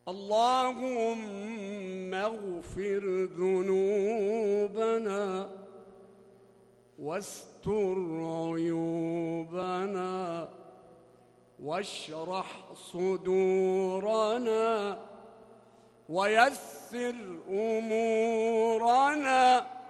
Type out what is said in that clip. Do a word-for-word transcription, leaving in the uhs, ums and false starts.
اللهم اغفر ذنوبنا واستر عيوبنا واشرح صدورنا ويسر أمورنا